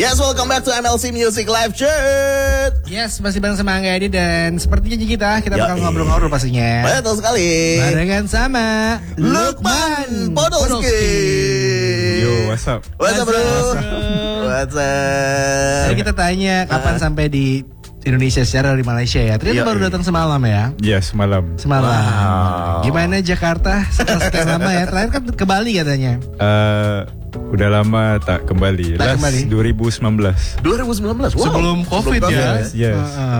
Yes, welcome back to MLC Music Live Chat. Yes, masih bareng sama Angga Edi dan seperti janji kita bakal ngobrol-ngobrol pastinya. Betul sekali. Barengan sama Lukman Podolski. Yo, what's up? What's up, bro? What's up? Jadi kita tanya kapan sampai di Indonesia secara dari Malaysia ya. Ternyata baru datang semalam ya. Iya, semalam. Wow. Gimana Jakarta setelah lama ya? Terakhir kan ke Bali katanya. Udah lama tak kembali. Tak kembali. 2019. 2019. Wow. Sebelum COVID ya. Yes.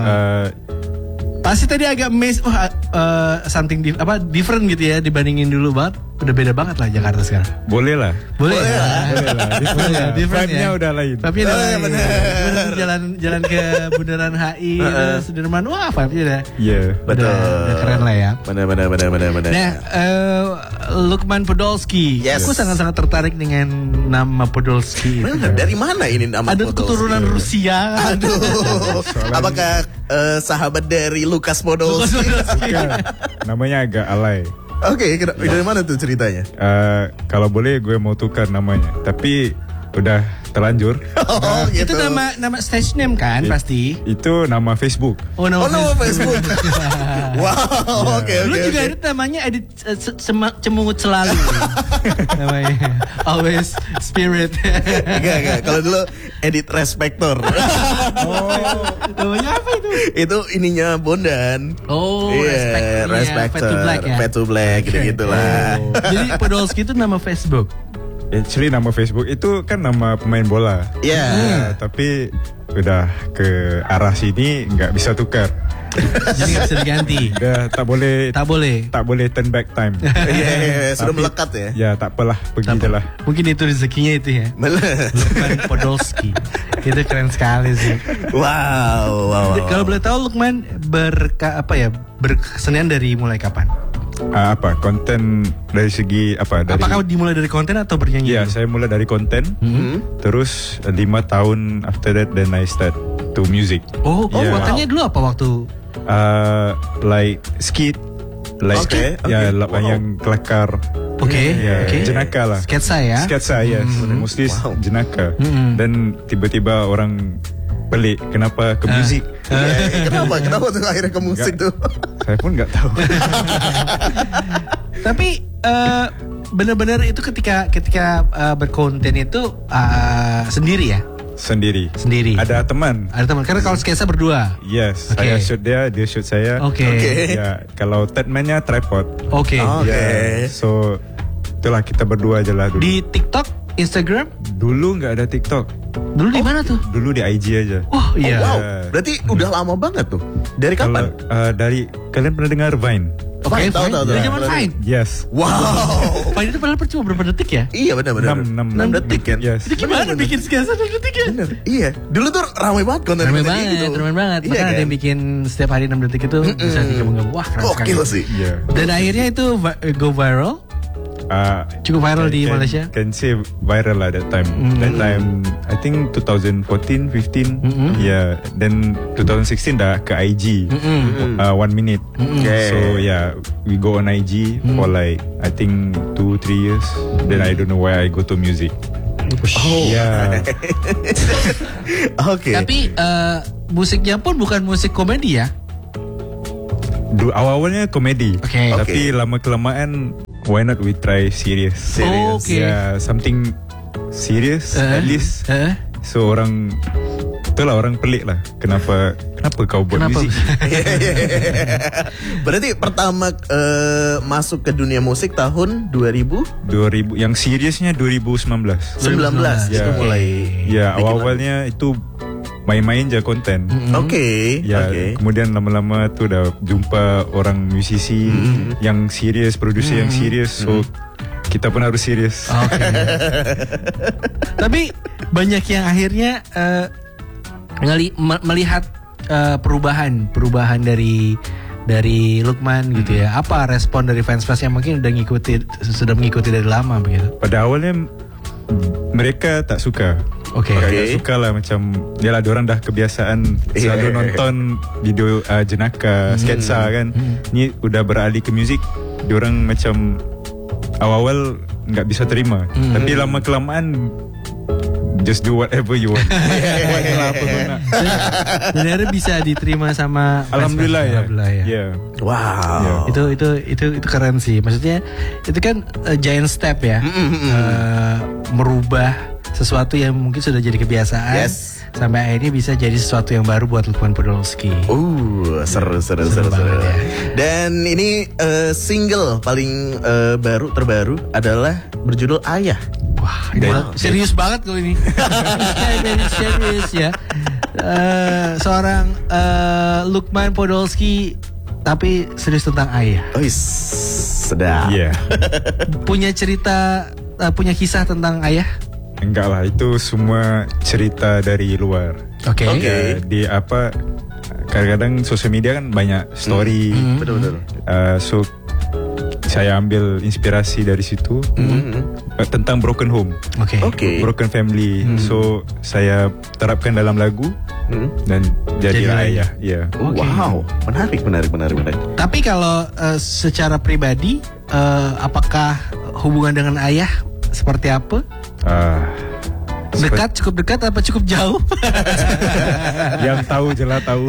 Pasti tadi agak something different gitu ya dibandingin dulu banget. Udah beda banget lah Jakarta sekarang. Boleh lah. Boleh lah. Vibe-nya udah lain. Tapi jalan ke Bundaran HI, Sudirman, wah vibe-nya udah. Iya. Betul. Udah keren lah ya. Benar. Nah, Lukman Podolski. Yes. Aku sangat-sangat tertarik dengan nama Podolski. Benar, dari mana ini nama Ada Podolski? keturunan Rusia. Aduh. Apakah sahabat dari Lukas Podolski? Namanya agak alay. Oke, dari mana tuh ceritanya? Kalau boleh gue mau tukar namanya, tapi udah terlanjur. Oh, gitu. Itu nama stage name kan pasti. Itu nama Facebook. Oh, nama Facebook. Wow, oke. Lu juga ada namanya edit cemungut selalu. Namanya always spirit. Enggak. Kalau dulu edit Respector. Namanya apa itu? Itu ininya Bondan. Oh, Respector. Fade to Black gitu-gitulah. Jadi Podolski itu nama Facebook. Actually nama Facebook itu kan nama pemain bola. Iya. Tapi udah ke arah sini nggak bisa tukar. Jadi nggak bisa diganti. Udah tak boleh turn back time. Iya, sudah melekat ya. Ya tak apalah, pergi aja lah. Mungkin itu rezekinya itu ya. Lukman Podolski. Itu keren sekali sih. Wow. Kalau boleh tahu Lukman berkesenian dari mulai kapan? Konten dari segi apa? Apakah dimulai dari konten atau bernyanyi? Ya, saya mulai dari konten. Terus 5 tahun after that then I start to music. Kontennya dulu apa waktu? Like skit, like yang kelakar. Jenaka lah. Sketsa ya. Yes. Mostly jenaka. Dan tiba-tiba orang pelik kenapa ke musik. Kenapa tuh akhirnya ke musik tuh? Saya pun nggak tahu. Tapi benar-benar itu ketika berkonten itu sendiri ya? Sendiri. Ada teman. Karena kalau sketsa berdua. Yes. Saya shoot dia shoot saya. Ya, kalau third man-nya tripod. So itulah kita berdua aja lah dulu. Di TikTok, Instagram? Dulu nggak ada TikTok. Dulu di mana tuh? Dulu di IG aja. Oh iya. Wow. Berarti udah lama banget tuh. Dari kapan? Kalian pernah dengar Vine? Oke, tahu. Dari zaman Vine. Yes. Wow. Vine itu padahal cuma berapa detik ya? Iya benar. 6 detik kan? Yes. Itu gimana bikin sketsa 6 detik ya? Bener. Iya. Dulu tuh ramai banget konten. Ramai banget. Iya, Bahkan ada yang bikin setiap hari 6 detik itu bisa digabung-gabung. Wah, keren sekali. Gokil sih. Yeah. Dan akhirnya itu go viral. Cukup viral di Malaysia. Can say viral lah that time. That time I think 2014, 15. Yeah. Then 2016 dah ke IG. 1 minute. So yeah, we go on IG for like I think 2-3 years. Then I don't know why I go to music. Yeah. Oke. Tapi musiknya pun bukan musik komedi ya? Awalnya komedi. Tapi lama kelamaan why not we try serious? Yeah, something serious at least. So orang pelik lah. Kenapa kau buat musik? Berarti pertama masuk ke dunia musik tahun 2000 yang seriusnya 2019. 19 itu mulai. Ya, awalnya itu main-main aja konten. Kemudian lama-lama tuh udah jumpa orang musisi yang serius, produser yang serius. So kita pun harus serius. Tapi banyak yang akhirnya melihat perubahan dari Lukman gitu ya. Apa respon dari fans yang mungkin sudah mengikuti dari lama begitu? Pada awalnya mereka tak suka. Gak suka lah, macam yalah diorang dah kebiasaan selalu nonton video jenaka, sketsa kan. Ni udah beralih ke muzik, diorang macam awal-awal nggak bisa terima. Tapi lama kelamaan just do whatever you want. Buatlah apa kau nak. Dan akhirnya bisa diterima sama Alhamdulillah ya. Ya. Wow. Itu keren sih. Maksudnya itu kan giant step ya. Merubah sesuatu yang mungkin sudah jadi kebiasaan. Yes. Sampai akhirnya bisa jadi sesuatu yang baru buat Lukman Podolski. Seru. banget ya. Dan ini single paling terbaru adalah berjudul Ayah. Wah, ini serius banget kalau ini. Very serius ya. Seorang Lukman Podolski tapi serius tentang ayah. Sedap. Yeah. Punya cerita, punya kisah tentang ayah? Enggak lah, itu semua cerita dari luar. Oke. Di apa? Kadang-kadang sosial media kan banyak story. Betul. So saya ambil inspirasi dari situ tentang broken home, Oke. broken family. So saya terapkan dalam lagu dan jadilah ayah. Ya. Wow, menarik. Tapi kalau secara pribadi, apakah hubungan dengan ayah seperti apa? Dekat, cukup dekat apa cukup jauh? Yang tahu jelas tahu.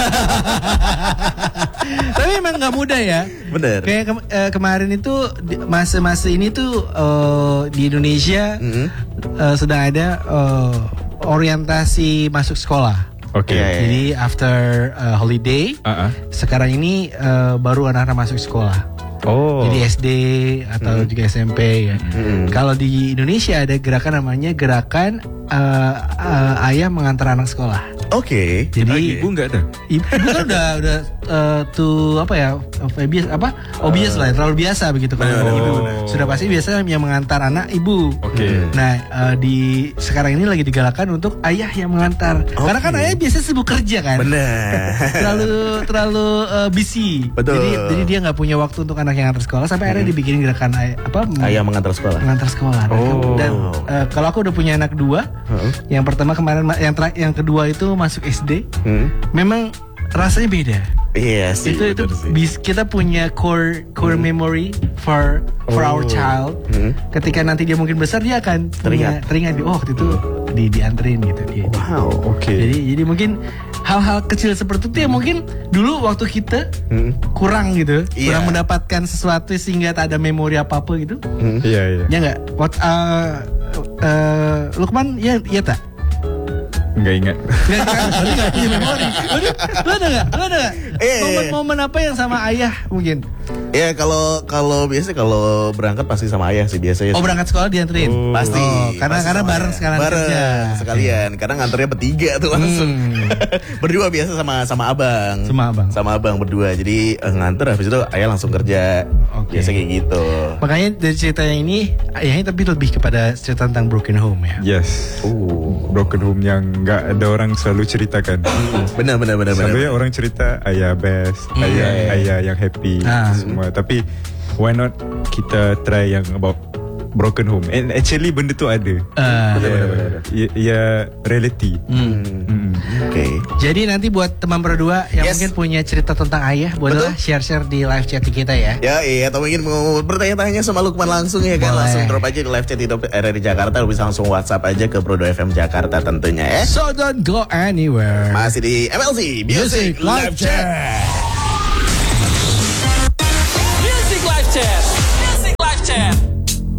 Tapi memang nggak mudah ya. Bener. Kayak kemarin itu masa-masa ini tuh di Indonesia sedang ada orientasi masuk sekolah. Oke. Jadi after holiday, sekarang ini baru anak-anak masuk sekolah. Jadi SD atau juga SMP ya. Kalau di Indonesia ada gerakan namanya gerakan ayah mengantar anak sekolah. Oke. Jadi ibu enggak ada. Ibu kan udah tuh apa ya, obvious lah, terlalu biasa begitu kan. Sudah pasti biasa yang mengantar anak ibu. Nah di sekarang ini lagi digalakkan untuk ayah yang mengantar. Karena kan ayah biasanya sibuk kerja kan. Benar. terlalu busy. Betul. Jadi dia nggak punya waktu untuk anak yang antar sekolah, sampai akhirnya dibikin gerakan ayah mengantar sekolah. Dan kalau aku udah punya anak dua, yang pertama kemarin, yang kedua itu masuk SD, memang rasanya beda. Iya sih. Itu kita punya core memory for our child. Ketika nanti dia mungkin besar, dia akan teringat waktu itu dianterin gitu dia. Wow. Jadi mungkin hal-hal kecil seperti itu yang mungkin dulu waktu kita kurang gitu, kurang mendapatkan sesuatu sehingga tak ada memori apa-apa gitu. Iya. Ya nggak? Lukman ya tak? Enggak ingat. Enggak punya memori. Lu ada enggak? Momen-momen apa yang sama ayah mungkin? Ya kalau biasa kalau berangkat pasti sama ayah sih biasanya. Berangkat sekolah dianterin? Pasti. Karena bareng sekalian kerja. Sekalian. Kadang nganternya bertiga tuh langsung. Berdua biasa sama abang. Sama abang berdua. Jadi nganter habis itu ayah langsung kerja. Biasa kayak gitu. Makanya dari cerita yang ini ayahnya tapi lebih kepada cerita tentang broken home ya. Yes. Broken home yang nggak ada orang selalu ceritakan. Benar. Selalu ya orang cerita ayah best, ayah yang happy semua. Tapi why not kita try yang about broken home? And actually benda tu ada. Benar. Ya reality. Oke. Jadi nanti buat teman berdua yang mungkin punya cerita tentang ayah, bolehlah share di live chat kita ya. Ya atau mungkin mau bertanya-tanya sama Lukman langsung ya kan. Langsung drop aja di live chat itu RRI Jakarta. Bisa langsung WhatsApp aja ke Prodo FM Jakarta tentunya ya. So don't go anywhere. Masih di MLC Music Live Chat. Music Live Chat.